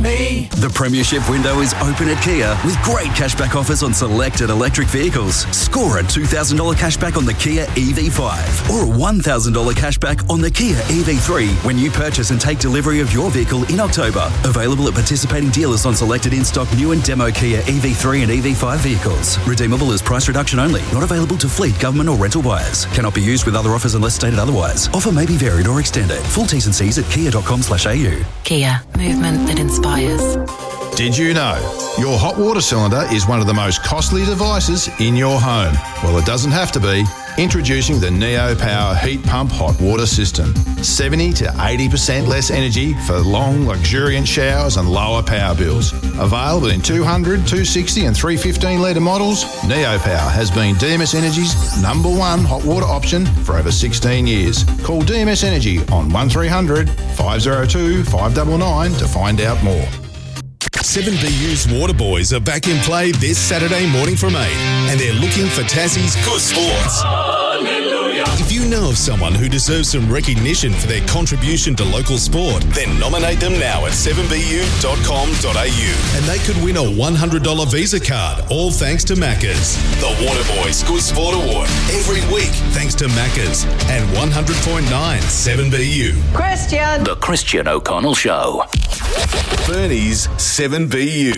me. The premiership window is open at Kia with great cashback offers on selected electric vehicles. Score a $2,000 cashback on the Kia EV5 or a $1,000 cashback on the Kia EV3 when you purchase and take delivery of your vehicle in October. Available at participating dealers on selected in-stock new and demo Kia EV3 and EV5 vehicles. Redeemable as price reduction only. Not available to fleet, government or rental buyers. Cannot be used with other offers unless stated otherwise. Offer may be varied or extended. Full T's and C's at kia.com/au. Kia. Movement that inspires. Did you know your hot water cylinder is one of the most costly devices in your home? Well, it doesn't have to be. Introducing the Neo Power Heat Pump Hot Water System. 70 to 80% less energy for long, luxuriant showers and lower power bills. Available in 200, 260 and 315 litre models, Neo Power has been DMS Energy's #1 hot water option for over 16 years. Call DMS Energy on 1300 502 599 to find out more. 7BU's Waterboys are back in play this Saturday morning from 8, and they're looking for Tassie's good sports. Hallelujah. If you know of someone who deserves some recognition for their contribution to local sport, then nominate them now at 7bu.com.au, and they could win a $100 Visa card, all thanks to Macca's. The Waterboys Good Sport Award, every week thanks to Macca's and 100.9 7BU. Christian. The Christian O'Connell Show. Bernie's 7BU.